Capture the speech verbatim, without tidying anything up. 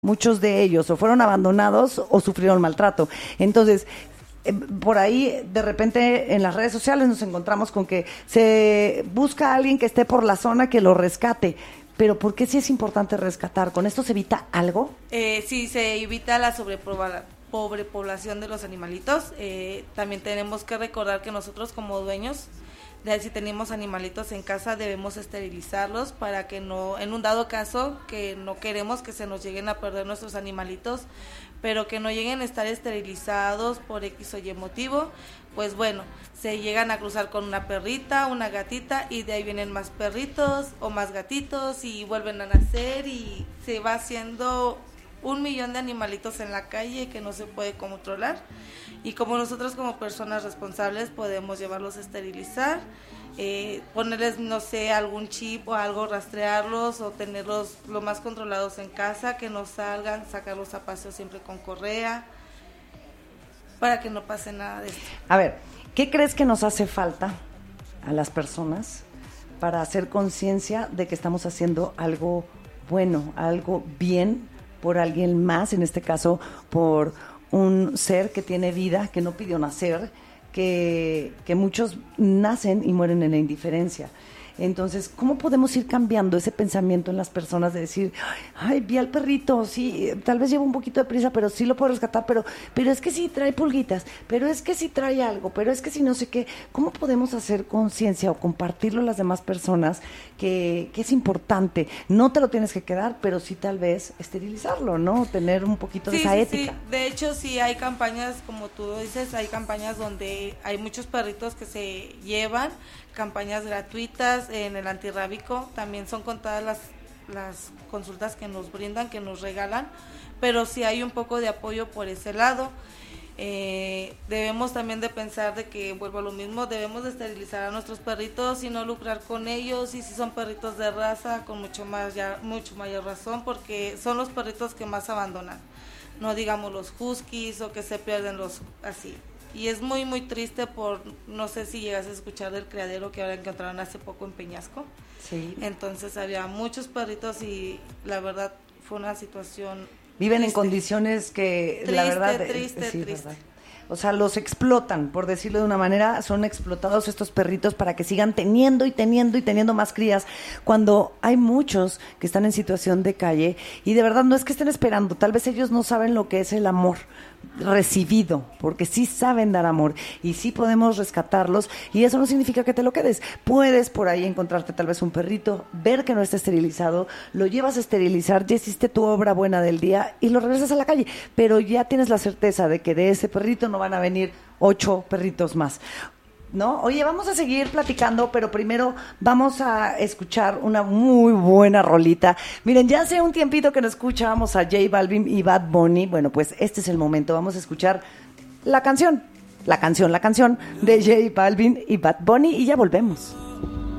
muchos de ellos o fueron abandonados o sufrieron maltrato. Entonces, eh, por ahí de repente en las redes sociales nos encontramos con que se busca a alguien que esté por la zona que lo rescate. Pero ¿por qué sí es importante rescatar? ¿Con esto se evita algo? Eh, sí, se evita la sobrepoblación de los animalitos. Eh, también tenemos que recordar que nosotros como dueños, de si tenemos animalitos en casa, debemos esterilizarlos para que no, en un dado caso, que no queremos que se nos lleguen a perder nuestros animalitos, pero que no lleguen a estar esterilizados por X o Y motivo, pues bueno, se llegan a cruzar con una perrita, una gatita, y de ahí vienen más perritos o más gatitos y vuelven a nacer y se va haciendo un millón de animalitos en la calle que no se puede controlar. Y como nosotros como personas responsables podemos llevarlos a esterilizar, eh, ponerles, no sé, algún chip o algo, rastrearlos o tenerlos lo más controlados en casa, que no salgan, sacarlos a paseo siempre con correa, para que no pase nada de esto. A ver, ¿qué crees que nos hace falta a las personas para hacer conciencia de que estamos haciendo algo bueno, algo bien por alguien más, en este caso por un ser que tiene vida, que no pidió nacer, que, que muchos nacen y mueren en la indiferencia? Entonces, ¿cómo podemos ir cambiando ese pensamiento en las personas de decir, ay, vi al perrito, sí, tal vez lleva un poquito de prisa, pero sí lo puedo rescatar, pero, pero es que sí trae pulguitas, pero es que sí trae algo, pero es que sí no sé qué? ¿Cómo podemos hacer conciencia o compartirlo a las demás personas que, que es importante? No te lo tienes que quedar, pero sí tal vez esterilizarlo, ¿no? Tener un poquito sí, de esa sí, ética. Sí. De hecho, sí hay campañas, como tú dices, hay campañas donde hay muchos perritos que se llevan, campañas gratuitas en el antirrábico, también son contadas las, las consultas que nos brindan, que nos regalan, pero sí hay un poco de apoyo por ese lado. Eh, debemos también de pensar de que, vuelvo a lo mismo, debemos de esterilizar a nuestros perritos y no lucrar con ellos, y si son perritos de raza, con mucho más ya, mucho mayor razón, porque son los perritos que más abandonan, no digamos los huskies o que se pierden los así. Y es muy, muy triste por, no sé si llegas a escuchar del criadero que ahora encontraron hace poco en Peñasco. Sí. Entonces había muchos perritos y la verdad fue una situación Viven triste. En condiciones que, triste, la verdad... Triste, sí, triste. ¿verdad? O sea, los explotan, por decirlo de una manera, son explotados estos perritos para que sigan teniendo y teniendo y teniendo más crías, cuando hay muchos que están en situación de calle y de verdad no es que estén esperando, tal vez ellos no saben lo que es el amor recibido, porque sí saben dar amor y sí podemos rescatarlos, y eso no significa que te lo quedes. Puedes por ahí encontrarte tal vez un perrito, ver que no está esterilizado, lo llevas a esterilizar, ya hiciste tu obra buena del día y lo regresas a la calle, pero ya tienes la certeza de que de ese perrito no van a venir ocho perritos más, ¿no? Oye, vamos a seguir platicando, pero primero vamos a escuchar una muy buena rolita. Miren, ya hace un tiempito que no escuchábamos a J Balvin y Bad Bunny. Bueno, pues este es el momento. Vamos a escuchar la canción, la canción, la canción de J Balvin y Bad Bunny y ya volvemos.